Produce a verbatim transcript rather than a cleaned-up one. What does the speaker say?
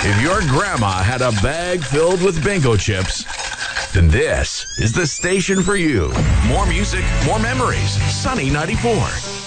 If your grandma had a bag filled with bingo chips, then this is the station for you. More music, more memories. Sunny ninety-four.